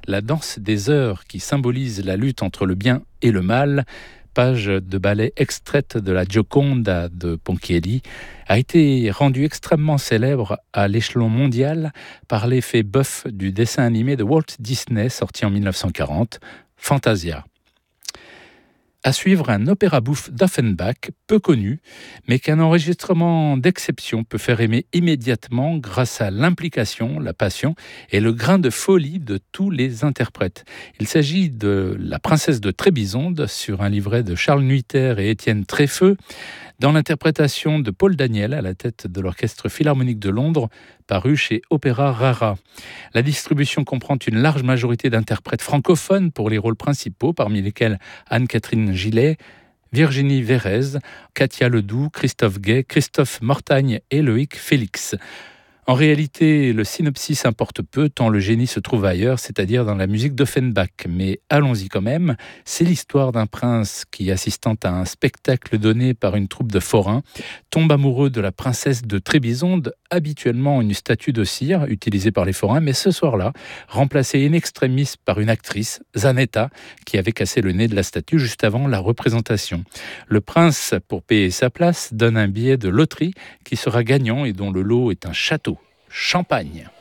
la danse des heures qui symbolise la lutte entre le bien et le mal, page de ballet extraite de la Gioconda de Ponchielli, a été rendue extrêmement célèbre à l'échelon mondial par l'effet bœuf du dessin animé de Walt Disney sorti en 1940, Fantasia. À suivre, un opéra bouffe d'Offenbach, peu connu, mais qu'un enregistrement d'exception peut faire aimer immédiatement grâce à l'implication, la passion et le grain de folie de tous les interprètes. Il s'agit de La Princesse de Trébizonde sur un livret de Charles Nuiter et Étienne Tréfeux, dans l'interprétation de Paul Daniel à la tête de l'Orchestre Philharmonique de Londres, paru chez Opéra Rara. La distribution comprend une large majorité d'interprètes francophones pour les rôles principaux, parmi lesquels Anne-Catherine Gillet, Virginie Vérez, Katia Ledoux, Christophe Gay, Christophe Mortagne et Loïc Félix. En réalité, le synopsis importe peu tant le génie se trouve ailleurs, c'est-à-dire dans la musique d'Offenbach. Mais allons-y quand même, c'est l'histoire d'un prince qui, assistant à un spectacle donné par une troupe de forains, tombe amoureux de la princesse de Trébizonde, habituellement une statue de cire utilisée par les forains, mais ce soir-là, remplacée in extremis par une actrice, Zanetta, qui avait cassé le nez de la statue juste avant la représentation. Le prince, pour payer sa place, donne un billet de loterie qui sera gagnant et dont le lot est un château. Champagne.